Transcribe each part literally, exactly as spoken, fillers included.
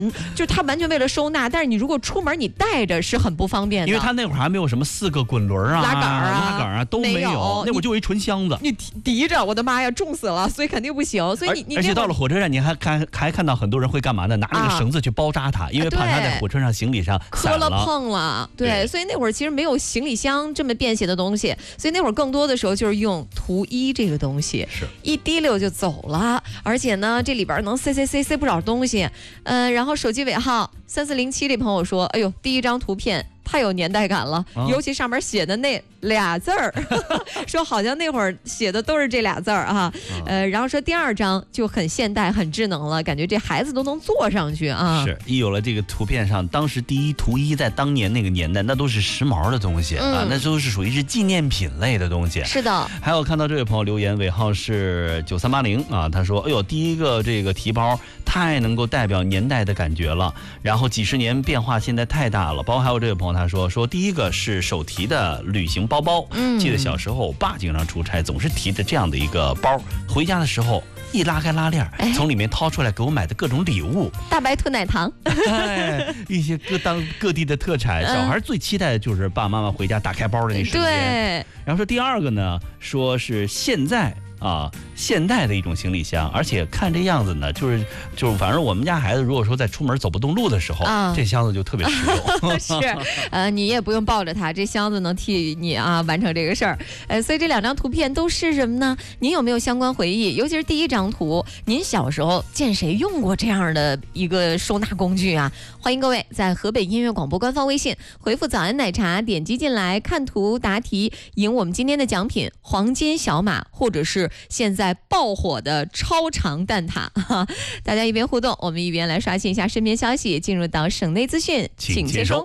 嗯，就是它完全为了收纳，但是你如果出门你带着是很不方便的， 因为它那会儿还没有什么四个滚轮啊、 拉杆啊、 拉杆啊都没有， 没有那会儿就一纯箱子， 你提着，我的妈呀，重死了，所以肯定不行。所以你你而且到了火车站，你还看还看到很多人会干嘛呢？拿那个绳子去包扎它，啊、因为怕它在火车上行李上磕了碰了。对，对所以那会儿其实没有行李箱这么便携的东西，所以那会儿更多的时候就是用图一这个东西， 是一滴溜就走了，而且呢，这里边能塞塞塞塞不少东西，呃，然后手机尾号三四零七这朋友说，哎呦，第一张图片太有年代感了， 啊、 尤其上面写的那俩字儿，说好像那会儿写的都是这俩字儿啊，呃，然后说第二张就很现代、很智能了，感觉这孩子都能坐上去啊。 是，一有了这个图片上，当时第一图一在当年那个年代，那都是时髦的东西、嗯、啊，那都是属于是纪念品类的东西。 是的。 还有看到这位朋友留言，尾号是九三八零啊，他说：“哎呦，第一个这个提包太能够代表年代的感觉了，然后几十年变化现在太大了。”包括还有这位朋友他说说第一个是手提的旅行包包，嗯，记得小时候我爸经常出差，总是提着这样的一个包，回家的时候一拉开拉链，从里面掏出来给我买的各种礼物， 大白兔奶糖， 哎，一些各当各地的特产，小孩最期待的就是爸爸妈妈回家打开包的那瞬间。 对， 然后说第二个呢，说是现在。啊，现代的一种行李箱，而且看这样子呢，就是就是，反正我们家孩子如果说在出门走不动路的时候，啊、这箱子就特别实用。 是，呃，你也不用抱着它，这箱子能替你啊完成这个事儿。呃，所以这两张图片都是什么呢？您有没有相关回忆？尤其是第一张图，您小时候见谁用过这样的一个收纳工具啊？欢迎各位在河北音乐广播官方微信回复“早安奶茶”，点击进来看图答题，赢我们今天的奖品黄金小马，或者是现在爆火的超长蛋挞。大家一边互动，我们一边来刷新一下身边消息，进入到省内资讯，请接收。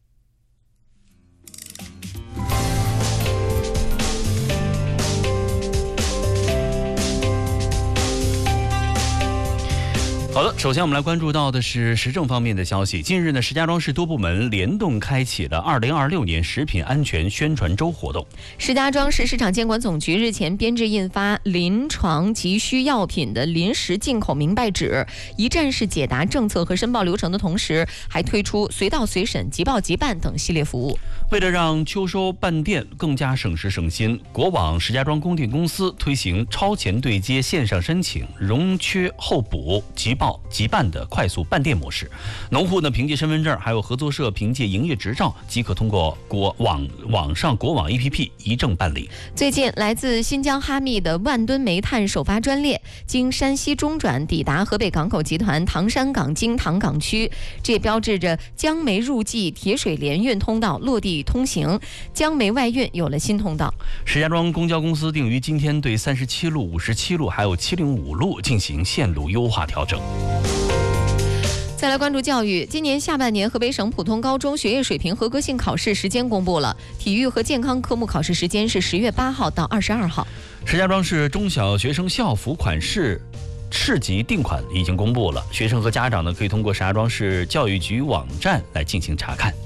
好的，首先我们来关注到的是时政方面的消息。近日呢，石家庄市多部门联动开启了二零二六年食品安全宣传周活动。 石家庄市市场监管总局日前编制印发临床急需药品的临时进口明白纸，一站式解答政策和申报流程的同时，还推出随到随审、即报即办等系列服务。 为了让秋收办店更加省时省心，国网石家庄供电公司推行超前对接线上申请、容缺候补、即报即办的快速办店模式。农户呢，凭借身份证还有合作社凭借营业执照，即可通过国网网上国网 A P P 一证办理。 最近，来自新疆哈密的万吨煤炭首发专列经山西中转抵达河北港口集团唐山港京唐港区，这也标志着江煤入冀铁水联运通道落地通行，江煤外运有了新通道。 石家庄公交公司定于今天对三十七路、五十七路还有七零五路进行线路优化调整。 再来关注教育，今年下半年河北省普通高中学业水平合格性考试时间公布了，体育和健康科目考试时间是十月八号到二十二号。 石家庄市中小学生校服款式市级定款已经公布了，学生和家长呢可以通过石家庄市教育局网站来进行查看。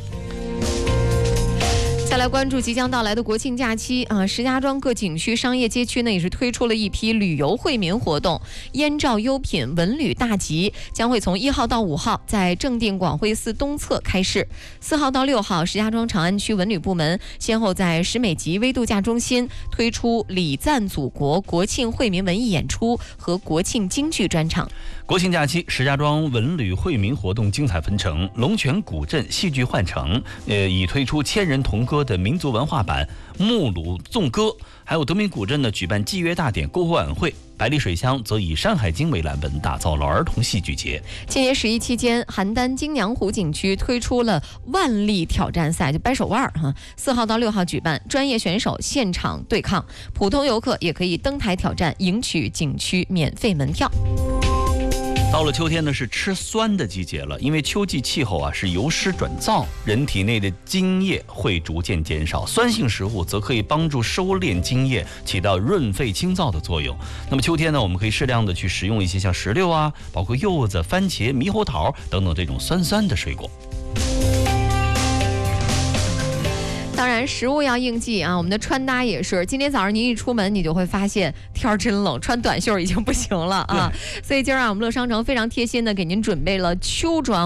再来关注即将到来的国庆假期啊，石家庄各景区、商业街区呢也是推出了一批旅游惠民活动，燕赵优品文旅大集将会从一号到五号在正定广惠寺东侧开市，四号到六号，石家庄长安区文旅部门先后在石美集微度假中心推出礼赞祖国国庆惠民文艺演出和国庆京剧专场。 国庆假期，石家庄文旅惠民活动精彩纷呈，龙泉古镇戏剧换城，呃，已推出千人同歌的民族文化版木鲁纵歌，还有德明古镇呢举办祭月大典篝火晚会，百里水乡则以《山海经》为蓝本打造了儿童戏剧节。 今年十一期间，邯郸金娘湖景区推出了万历挑战赛，就掰手腕哈，四号到六号举办，专业选手现场对抗，普通游客也可以登台挑战，赢取景区免费门票。 到了秋天呢，是吃酸的季节了，因为秋季气候啊是由湿转燥，人体内的津液会逐渐减少，酸性食物则可以帮助收敛津液，起到润肺清燥的作用。那么秋天呢，我们可以适量的去食用一些像石榴啊，包括柚子、番茄、猕猴桃等等这种酸酸的水果。 当然，食物要应季啊，我们的穿搭也是。今天早上您一出门，你就会发现天儿真冷，穿短袖已经不行了啊。所以今儿啊，我们乐商城非常贴心的给您准备了秋装。